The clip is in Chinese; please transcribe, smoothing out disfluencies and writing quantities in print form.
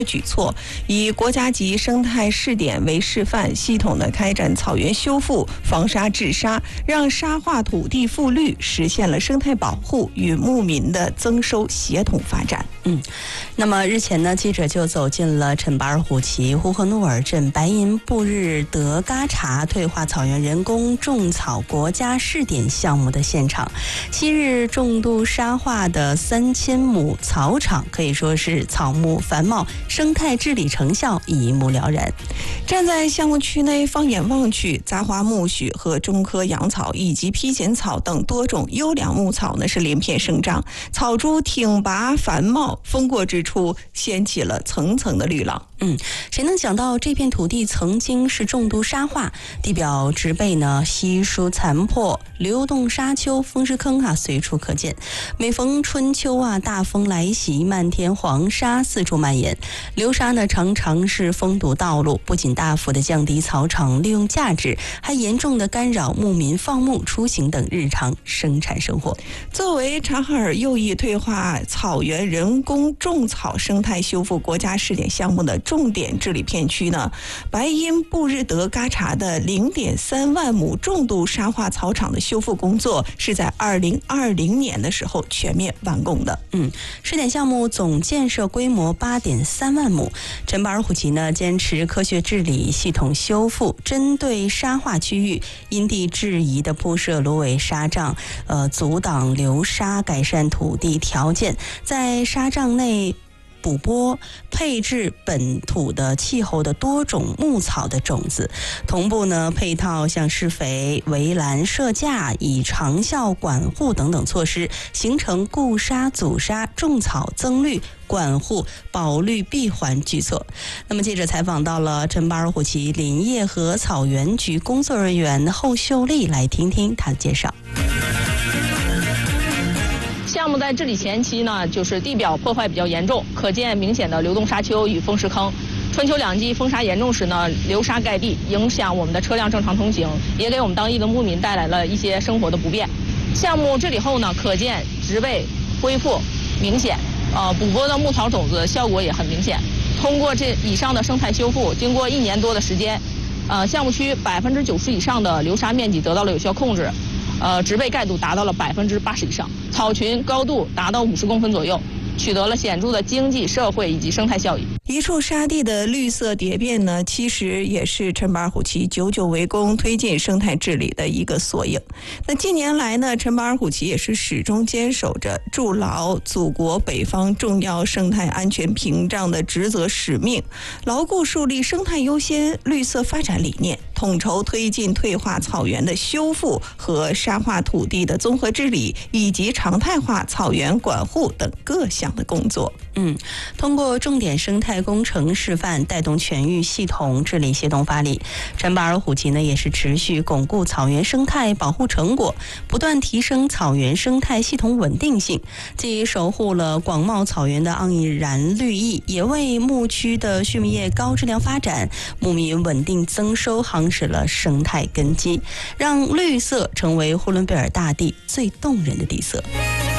举措，以国家级生态试点为示范，系统的开展草原修复、防沙治沙，让沙化土地复绿，实现了生态保护与牧民的增收协同发展。 那么日前呢，记者就走进了陈巴尔虎旗呼和诺尔镇白银布日德嘎查退化草原人工种草国家试点项目的现场。昔日重度沙化的3000亩草场，可以说是草木繁茂，生态治理成效一目了然。 站在项目区内放眼望去，杂花苜蓿和中科羊草以及披剪草等多种优良牧草呢是连片生长，草株挺拔繁茂，风过之处掀起了层层的绿浪。 谁能想到这片土地曾经是重度沙化，地表植被呢稀疏残破，流动沙丘、风石坑随处可见。每逢春秋大风来袭，漫天黄沙四处蔓延。流沙呢常常是封堵道路，不仅大幅的降低草场利用价值，还严重的干扰牧民放牧、出行等日常生产生活。 作为察哈尔右翼退化草原人工种草生态修复国家试点项目的重点治理片区呢，白银布日德嘎查的0.3万亩重度沙化草场的修复工作是在2020年的时候全面完工的。 试点项目总建设规模8.3万亩。陈巴尔虎旗呢坚持科学治理、系统修复，针对沙化区域因地制宜的铺设芦苇沙障，阻挡流沙，改善土地条件，在沙障内补播，配置本土的气候的多种牧草的种子，同步呢配套像施肥、围栏、设架，以长效管护等等措施，形成固沙阻沙、种草增绿、管护保绿闭环举措。那么记者采访到了陈巴尔虎旗林业和草原局工作人员后秀丽，来听听他的介绍。 项目在治理前期呢，就是地表破坏比较严重，可见明显的流动沙丘与风石坑。春秋两季风沙严重时呢，流沙盖地，影响我们的车辆正常通行，也给我们当地的牧民带来了一些生活的不便。项目治理后呢，可见植被恢复明显，补播的牧草种子效果也很明显。通过这以上的生态修复，经过1年多的时间，项目区90%以上的流沙面积得到了有效控制。植被盖度达到了80%以上，草群高度达到50公分左右，取得了显著的经济、社会以及生态效益。 一处沙地的绿色蝶变呢，其实也是陈巴尔虎旗久久为功推进生态治理的一个缩影。那近年来呢，陈巴尔虎旗也是始终坚守着筑牢祖国北方重要生态安全屏障的职责使命，牢固树立生态优先、绿色发展理念，统筹推进退化草原的修复和沙化土地的综合治理，以及常态化草原管护等各项的工作。 通过重点生态工程示范，带动全域系统治理协同发力。陈巴尔虎旗呢也是持续巩固草原生态保护成果，不断提升草原生态系统稳定性，既守护了广袤草原的盎然绿意，也为牧区的畜牧业高质量发展、牧民稳定增收夯实了生态根基，让绿色成为呼伦贝尔大地最动人的底色。